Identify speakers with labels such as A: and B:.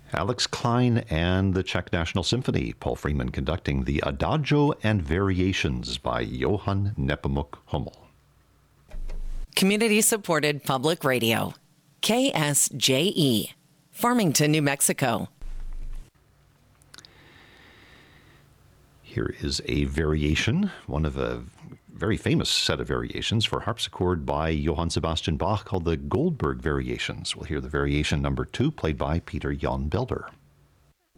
A: Alex Klein and the Czech National Symphony. Paul Freeman conducting the Adagio and Variations by Johann Nepomuk Hummel.
B: Community-supported public radio. KSJE. Farmington, New Mexico.
A: Here is a variation, one of a very famous set of variations for harpsichord by Johann Sebastian Bach called the Goldberg Variations. We'll hear the variation number 2 played by Peter Jan Belder.